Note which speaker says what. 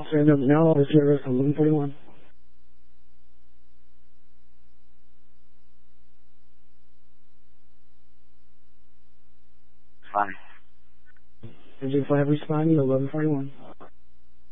Speaker 1: Stand up now, over service 1141.
Speaker 2: Hi.
Speaker 1: Engine 5 responding to 1141.